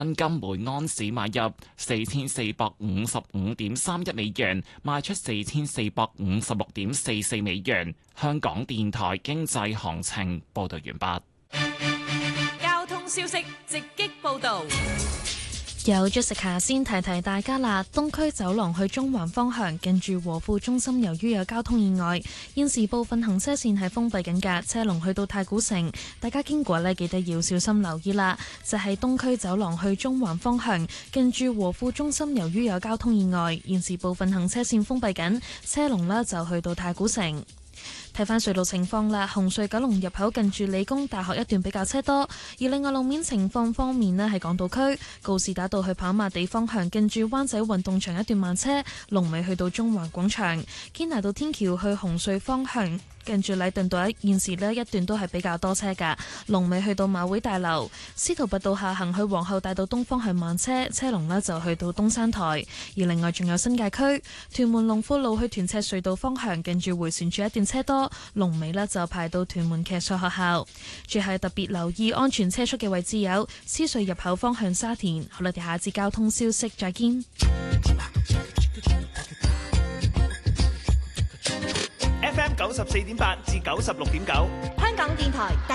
金每安士買入4455.31美元，賣出4456.44美元。香港電台經濟行情報道完畢。 交通消息直擊報道。 有 Jessica 先提提大家啦，東區走廊去中環方向近住和富中心，由於有交通意外，現時部分行車線係封閉緊㗎，車龍去到太古城，大家經過呢記得要小心留意啦。就係東區走廊去中環方向近住和富中心，由於有交通意外，現時部分行車線封閉緊，車龍呢就去到太古城。睇返隧道情況啦，紅隧九龍入口近住理工大學一段比較車多，而另外路面情況方面呢，係港島區告士打道去跑馬地方向近住灣仔運動場一段慢車，龍尾去到中環廣場，堅拿道天橋去紅隧方向近住禮頓道現時呢一段都係比較多車㗎，龍尾去到馬會大樓，司徒拔道下行去皇后大道東方向慢車，車龍呢就去到東山台，而另外仲有新界區屯門龍富路去屯赤隧道方向近住迴旋處一段車多，龍尾呢就排到屯門騎術學校。最後特別留意安全車速嘅位置有獅隧入口方向沙田。好啦，我哋下一節交通消息再見。 FM 94.8至96.9， 香港電台。